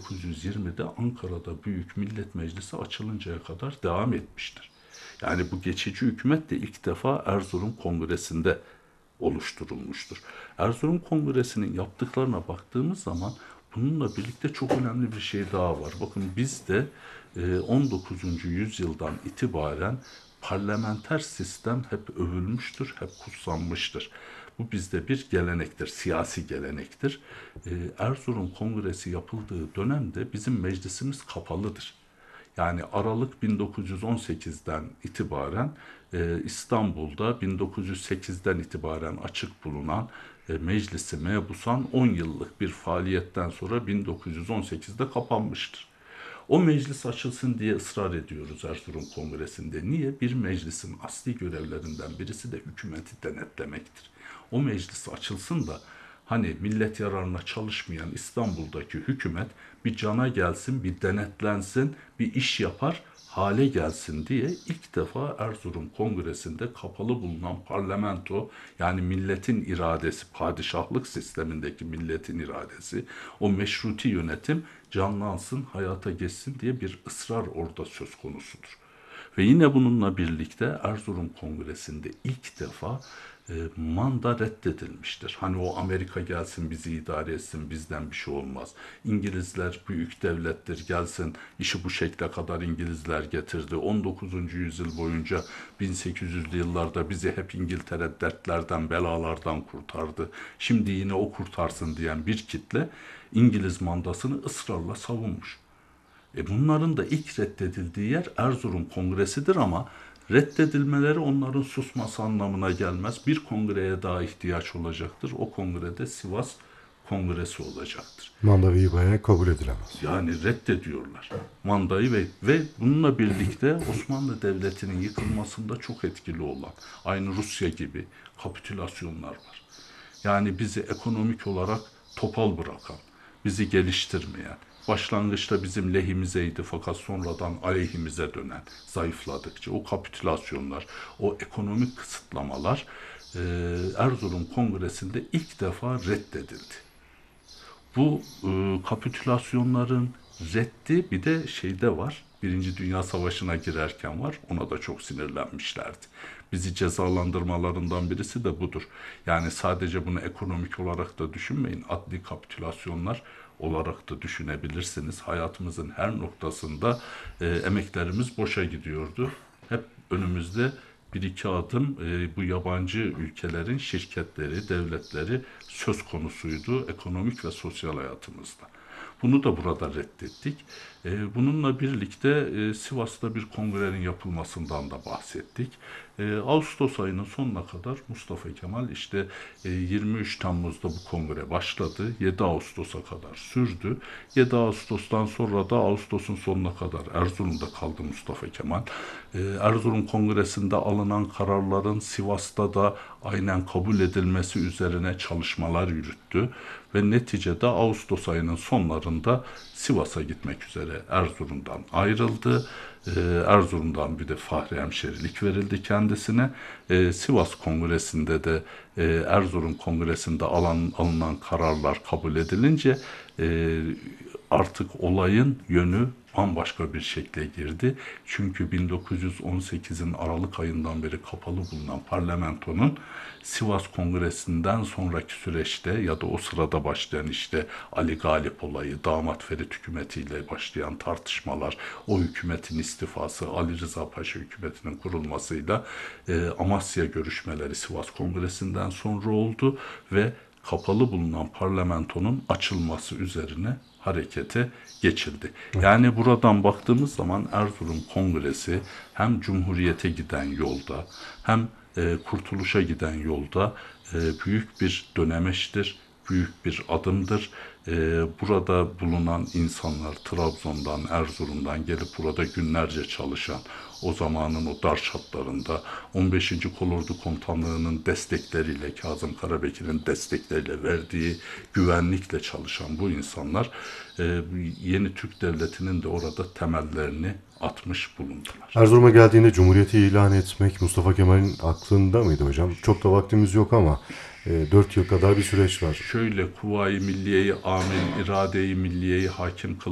1920'de Ankara'da Büyük Millet Meclisi açılıncaya kadar devam etmiştir. Yani bu geçici hükümet de ilk defa Erzurum Kongresi'nde oluşturulmuştur. Erzurum Kongresi'nin yaptıklarına baktığımız zaman bununla birlikte çok önemli bir şey daha var. Bakın bizde 19. yüzyıldan itibaren parlamenter sistem hep övülmüştür, hep kutsanmıştır. Bu bizde bir gelenektir, siyasi gelenektir. Erzurum Kongresi yapıldığı dönemde bizim meclisimiz kapalıdır. Yani Aralık 1918'den itibaren İstanbul'da 1908'den itibaren açık bulunan Meclisi Mebusan 10 yıllık bir faaliyetten sonra 1918'de kapanmıştır. O meclis açılsın diye ısrar ediyoruz Erzurum Kongresi'nde. Niye? Bir meclisin asli görevlerinden birisi de hükümeti denetlemektir. O meclis açılsın da hani millet yararına çalışmayan İstanbul'daki hükümet bir cana gelsin, bir denetlensin, bir iş yapar hale gelsin diye ilk defa Erzurum Kongresi'nde kapalı bulunan parlamento, yani milletin iradesi, padişahlık sistemindeki milletin iradesi, o meşruti yönetim canlansın, hayata geçsin diye bir ısrar orada söz konusudur. Ve yine bununla birlikte Erzurum Kongresi'nde ilk defa manda reddedilmiştir. Hani o Amerika gelsin bizi idare etsin, bizden bir şey olmaz. İngilizler büyük devlettir, gelsin, işi bu şekle kadar İngilizler getirdi. 19. yüzyıl boyunca 1800'lü yıllarda bizi hep İngiltere dertlerden, belalardan kurtardı. Şimdi yine o kurtarsın diyen bir kitle İngiliz mandasını ısrarla savunmuş. Bunların da ilk reddedildiği yer Erzurum Kongresi'dir ama reddedilmeleri onların susması anlamına gelmez. Bir kongreye daha ihtiyaç olacaktır. O kongrede Sivas Kongresi olacaktır. Mandavi bayağı kabul edilemez. Yani reddediyorlar mandayı ve bununla birlikte Osmanlı Devleti'nin yıkılmasında çok etkili olan, aynı Rusya gibi kapitülasyonlar var. Yani bizi ekonomik olarak topal bırakan, bizi geliştirmeyen, başlangıçta bizim lehimizeydi fakat sonradan aleyhimize dönen, zayıfladıkça o kapitülasyonlar, o ekonomik kısıtlamalar Erzurum Kongresi'nde ilk defa reddedildi. Bu kapitülasyonların reddi bir de şeyde var. Birinci Dünya Savaşı'na girerken var. Ona da çok sinirlenmişlerdi. Bizi cezalandırmalarından birisi de budur. Yani sadece bunu ekonomik olarak da düşünmeyin. Adli kapitülasyonlar olarak da düşünebilirsiniz. Hayatımızın her noktasında emeklerimiz boşa gidiyordu. Hep önümüzde bir iki adım bu yabancı ülkelerin şirketleri, devletleri söz konusuydu ekonomik ve sosyal hayatımızda. Bunu da burada reddettik. Bununla birlikte Sivas'ta bir kongrenin yapılmasından da bahsettik. Ağustos ayının sonuna kadar Mustafa Kemal 23 Temmuz'da bu kongre başladı. 7 Ağustos'a kadar sürdü. 7 Ağustos'tan sonra da Ağustos'un sonuna kadar Erzurum'da kaldı Mustafa Kemal. Erzurum Kongresi'nde alınan kararların Sivas'ta da aynen kabul edilmesi üzerine çalışmalar yürüttü ve neticede Ağustos ayının sonlarında Sivas'a gitmek üzere Erzurum'dan ayrıldı. Erzurum'dan bir de Fahri Hemşerilik verildi kendisine. Sivas Kongresi'nde de Erzurum Kongresi'nde alınan kararlar kabul edilince artık olayın yönü bambaşka bir şekle girdi. Çünkü 1918'in Aralık ayından beri kapalı bulunan parlamentonun Sivas Kongresi'nden sonraki süreçte ya da o sırada başlayan Ali Galip olayı, Damat Ferit hükümetiyle başlayan tartışmalar, o hükümetin istifası, Ali Rıza Paşa hükümetinin kurulmasıyla Amasya görüşmeleri Sivas Kongresi'nden sonra oldu ve kapalı bulunan parlamentonun açılması üzerine harekete geçildi. Yani buradan baktığımız zaman Erzurum Kongresi hem Cumhuriyete giden yolda hem kurtuluşa giden yolda büyük bir dönemeçtir, büyük bir adımdır. Burada bulunan insanlar Trabzon'dan, Erzurum'dan gelip burada günlerce çalışan, o zamanın o dar şartlarında 15. Kolordu Komutanlığı'nın destekleriyle, Kazım Karabekir'in destekleriyle verdiği güvenlikle çalışan bu insanlar yeni Türk Devleti'nin de orada temellerini atmış bulundular. Erzurum'a geldiğinde Cumhuriyeti ilan etmek Mustafa Kemal'in aklında mıydı hocam? Çok da vaktimiz yok ama 4 yıl kadar bir süreç var. Şöyle Kuvayi Milliye'yi amil, irade-i milliyeyi hakim kıl